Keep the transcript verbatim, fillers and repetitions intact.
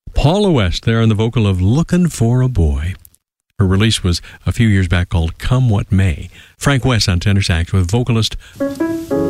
Paula West there on the vocal of Looking for a Boy. Her release was a few years back called Come What May. Frank West on tenor sax with vocalist